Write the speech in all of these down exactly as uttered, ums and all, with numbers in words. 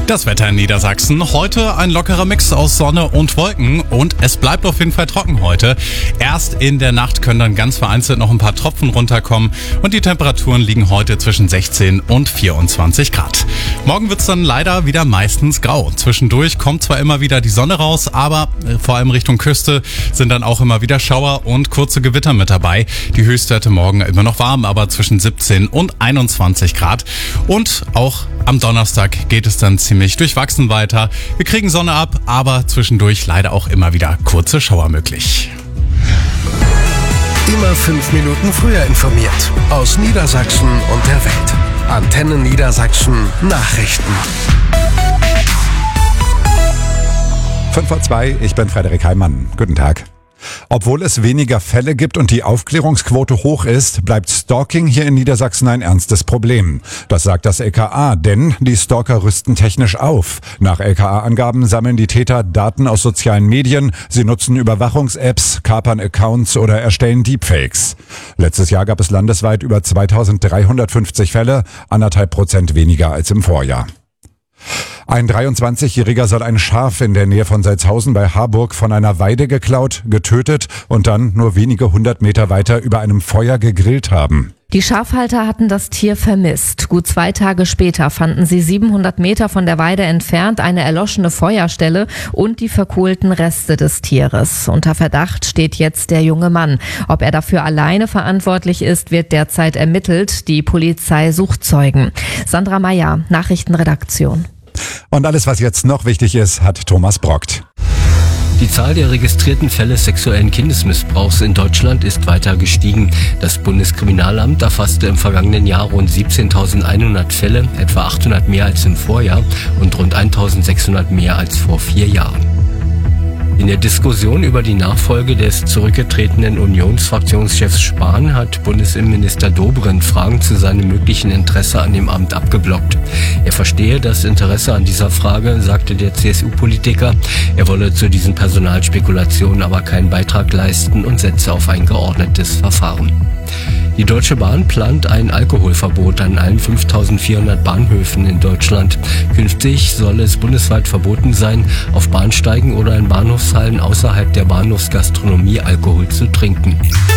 Das Wetter in Niedersachsen. Heute ein lockerer Mix aus Sonne und Wolken und es bleibt auf jeden Fall trocken heute. Erst in der Nacht können dann ganz vereinzelt noch ein paar Tropfen runterkommen und die Temperaturen liegen heute zwischen sechzehn und vierundzwanzig Grad. Morgen wird's dann leider wieder meistens grau. Zwischendurch kommt zwar immer wieder die Sonne raus, aber vor allem Richtung Küste sind dann auch immer wieder Schauer und kurze Gewitter mit dabei. Die Höchstwerte morgen immer noch warm, aber zwischen siebzehn und einundzwanzig Grad. Und auch am Donnerstag geht es dann ziemlich durchwachsen weiter. Wir kriegen Sonne ab, aber zwischendurch leider auch immer wieder kurze Schauer möglich. Immer fünf Minuten früher informiert. Aus Niedersachsen und der Welt. Antenne Niedersachsen Nachrichten. fünf vor zwei, ich bin Frederik Heimann. Guten Tag. Obwohl es weniger Fälle gibt und die Aufklärungsquote hoch ist, bleibt Stalking hier in Niedersachsen ein ernstes Problem. Das sagt das L K A, denn die Stalker rüsten technisch auf. Nach L K A-Angaben sammeln die Täter Daten aus sozialen Medien, sie nutzen Überwachungs-Apps, kapern Accounts oder erstellen Deepfakes. Letztes Jahr gab es landesweit über zweitausenddreihundertfünfzig Fälle, anderthalb Prozent weniger als im Vorjahr. Ein dreiundzwanzigjähriger soll ein Schaf in der Nähe von Salzhausen bei Harburg von einer Weide geklaut, getötet und dann nur wenige hundert Meter weiter über einem Feuer gegrillt haben. Die Schafhalter hatten das Tier vermisst. Gut zwei Tage später fanden sie siebenhundert Meter von der Weide entfernt eine erloschene Feuerstelle und die verkohlten Reste des Tieres. Unter Verdacht steht jetzt der junge Mann. Ob er dafür alleine verantwortlich ist, wird derzeit ermittelt. Die Polizei sucht Zeugen. Sandra Meyer, Nachrichtenredaktion. Und alles, was jetzt noch wichtig ist, hat Thomas Brockt. Die Zahl der registrierten Fälle sexuellen Kindesmissbrauchs in Deutschland ist weiter gestiegen. Das Bundeskriminalamt erfasste im vergangenen Jahr rund siebzehntausendeinhundert Fälle, etwa achthundert mehr als im Vorjahr und rund eintausendsechshundert mehr als vor vier Jahren. In der Diskussion über die Nachfolge des zurückgetretenen Unionsfraktionschefs Spahn hat Bundesinnenminister Dobrindt Fragen zu seinem möglichen Interesse an dem Amt abgeblockt. Er verstehe das Interesse an dieser Frage, sagte der C S U-Politiker. Er wolle zu diesen Personalspekulationen aber keinen Beitrag leisten und setze auf ein geordnetes Verfahren. Die Deutsche Bahn plant ein Alkoholverbot an allen fünftausendvierhundert Bahnhöfen in Deutschland. Künftig soll es bundesweit verboten sein, auf Bahnsteigen oder in Bahnhofshallen außerhalb der Bahnhofsgastronomie Alkohol zu trinken.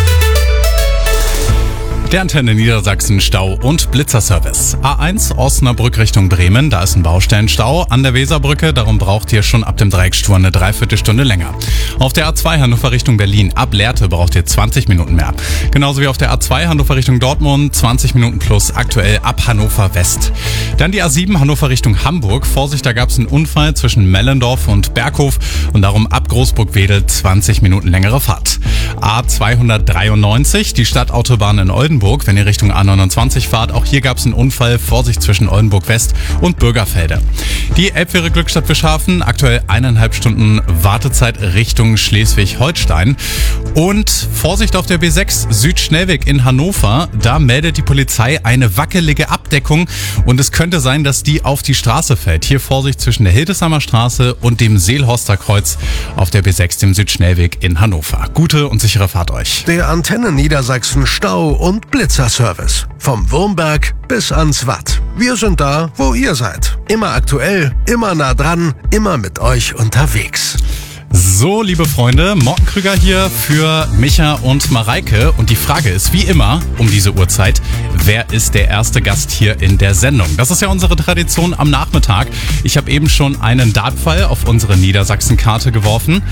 Der Antenne Niedersachsen Stau- und Blitzerservice. A eins Osnabrück Richtung Bremen, da ist ein Baustellenstau an der Weserbrücke, darum braucht ihr schon ab dem Dreieckstor eine Dreiviertelstunde länger. Auf der A zwei Hannover Richtung Berlin, ab Lehrte braucht ihr zwanzig Minuten mehr. Genauso wie auf der A zwei Hannover Richtung Dortmund, zwanzig Minuten plus, aktuell ab Hannover West. Dann die A sieben Hannover Richtung Hamburg, Vorsicht, da gab es einen Unfall zwischen Mellendorf und Berghof und darum ab Großburg-Wedel zwanzig Minuten längere Fahrt. A zweihundertdreiundneunzig, die Stadtautobahn in Oldenburg, wenn ihr Richtung A neunundzwanzig fahrt. Auch hier gab es einen Unfall, Vorsicht zwischen Oldenburg West und Bürgerfelde. Die Elbfähre Glückstadt Fischhafen, aktuell eineinhalb Stunden Wartezeit Richtung Schleswig-Holstein. Und Vorsicht auf der B sechs Südschnellweg in Hannover, da meldet die Polizei eine wackelige Abdeckung und es könnte sein, dass die auf die Straße fällt. Hier Vorsicht zwischen der Hildesheimer Straße und dem Seelhorster Kreuz auf der B sechs, dem Südschnellweg in Hannover. Gute und sichere Fahrt euch. Der Antenne Niedersachsen Stau- und Blitzerservice. Vom Wurmberg bis ans Watt. Wir sind da, wo ihr seid. Immer aktuell, immer nah dran, immer mit euch unterwegs. So, liebe Freunde, Morten Krüger hier für Micha und Mareike. Und die Frage ist, wie immer, um diese Uhrzeit, wer ist der erste Gast hier in der Sendung? Das ist ja unsere Tradition am Nachmittag. Ich habe eben schon einen Dartpfeil auf unsere Niedersachsen-Karte geworfen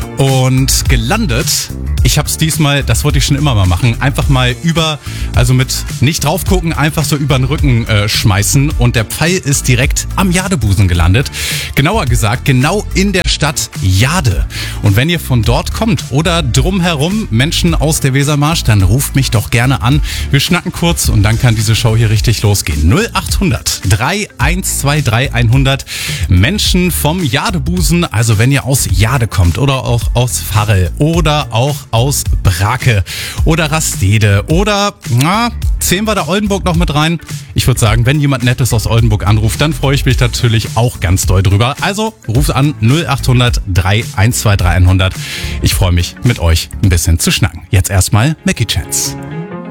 und gelandet. Ich habe es diesmal, das wollte ich schon immer mal machen, einfach mal über, also mit nicht drauf gucken, einfach so über den Rücken äh, schmeißen. Und der Pfeil ist direkt am Jadebusen gelandet. Genauer gesagt, genau in der Stadt Jade. Und wenn ihr von dort kommt oder drumherum Menschen aus der Wesermarsch, dann ruft mich doch gerne an. Wir schnacken kurz und dann kann diese Show hier richtig losgehen. null achthundert drei eins zwei drei hundert Menschen vom Jadebusen, also wenn ihr aus Jade kommt oder auch aus Varrel oder auch aus Brake oder Rastede oder, na, zählen wir da Oldenburg noch mit rein? Ich würde sagen, wenn jemand Nettes aus Oldenburg anruft, dann freue ich mich natürlich auch ganz doll drüber. Also ruft an null achthundert drei eins zwei drei hundert. Ich freue mich, mit euch ein bisschen zu schnacken. Jetzt erstmal Mackie Chance.